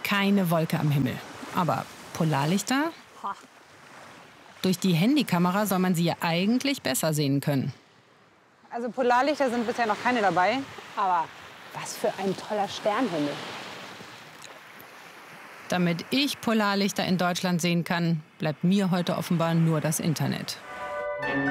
keine Wolke am Himmel. Aber Polarlichter? Durch die Handykamera soll man sie ja eigentlich besser sehen können. Also Polarlichter sind bisher noch keine dabei, aber was für ein toller Sternhimmel. Damit ich Polarlichter in Deutschland sehen kann, bleibt mir heute offenbar nur das Internet.